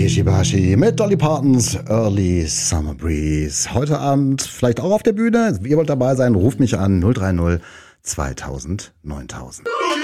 Kishibashi mit Dolly Partons Early Summer Breeze. Heute Abend vielleicht auch auf der Bühne. Ihr wollt dabei sein, ruft mich an 030 2000 9000.